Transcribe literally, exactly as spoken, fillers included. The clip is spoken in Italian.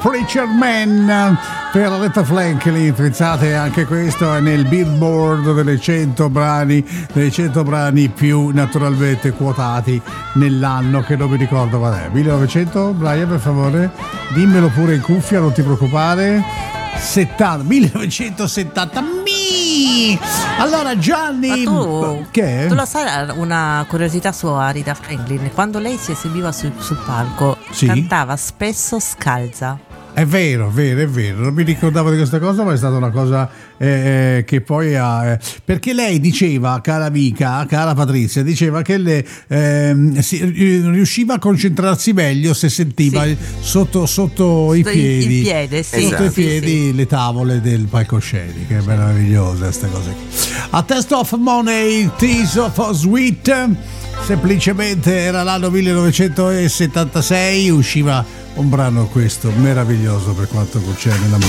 Preacher Man per Aretha Franklin. Pensate, anche questo è nel Billboard delle cento brani, dei cento brani più naturalmente quotati nell'anno, che non mi ricordo qual è. millenovecento, Brian, per favore, dimmelo pure in cuffia, non ti preoccupare. settanta, millenovecentosettanta. Mi! Allora Gianni, ma tu, che? Tu lo sai, una curiosità su Aretha Franklin, quando lei si esibiva su, sul palco, sì? Cantava spesso scalza. È vero, è vero, è vero, non mi ricordavo di questa cosa, ma è stata una cosa eh, che poi ha... Eh, perché lei diceva, cara amica, cara Patrizia, diceva che le, eh, si, riusciva a concentrarsi meglio se sentiva sì. sotto, sotto i piedi, il piede, sì. sotto esatto. i piedi sì, sì. le tavole del palcoscenico, che è meravigliosa queste cose. A Taste of Money, Tears of Sweet, semplicemente era l'anno millenovecentosettantasei, usciva un brano questo meraviglioso per quanto concerne la musica.